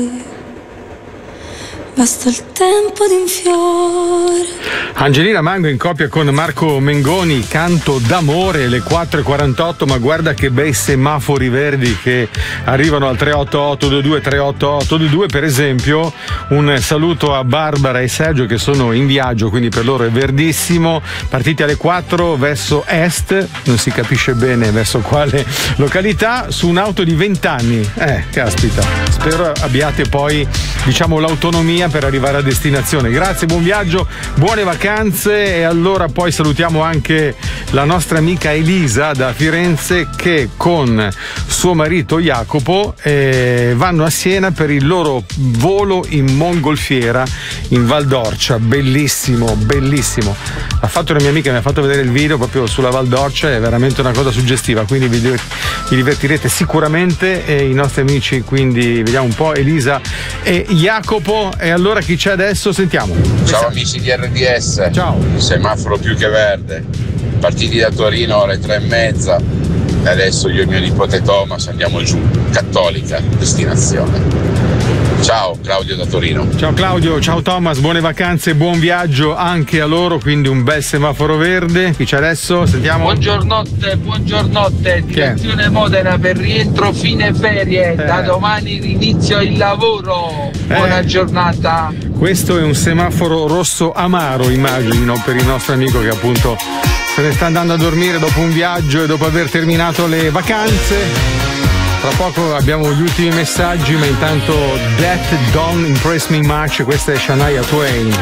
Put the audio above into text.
Basta il tempo di un fiore. Angelina Mango in coppia con Marco Mengoni, Canto d'amore, le 4:48, ma guarda che bei semafori verdi che arrivano al 38822 per esempio. Un saluto a Barbara e Sergio che sono in viaggio, quindi per loro è verdissimo, partiti alle 4 verso est, non si capisce bene verso quale località, su un'auto di 20 anni. Caspita, spero abbiate poi l'autonomia per arrivare a destinazione. Grazie, buon viaggio, buone vacanze. E allora poi salutiamo anche la nostra amica Elisa da Firenze che con suo marito Jacopo vanno a Siena per il loro volo in mongolfiera in Val d'Orcia. Bellissimo, bellissimo. Ha fatto una mia amica, mi ha fatto vedere il video proprio sulla Val d'Orcia, è veramente una cosa suggestiva, quindi vi divertirete sicuramente. E i nostri amici, quindi vediamo un po', Elisa e Jacopo. E allora chi c'è adesso? Sentiamo. Ciao amici di RDS. Ciao. Semaforo più che verde. Partiti da Torino alle 3:30 e adesso io e mio nipote Thomas andiamo giù. Cattolica, destinazione. Ciao, Claudio da Torino. Ciao Claudio, ciao Thomas, buone vacanze, buon viaggio anche a loro, quindi un bel semaforo verde. Chi c'è adesso? Sentiamo. Buongiornotte, direzione Modena per rientro fine ferie, da domani inizio il lavoro. Buona giornata. Questo è un semaforo rosso amaro, immagino, per il nostro amico che appunto se ne sta andando a dormire dopo un viaggio e dopo aver terminato le vacanze. Tra poco abbiamo gli ultimi messaggi, ma intanto That Don't Impress Me Much, questa è Shania Twain.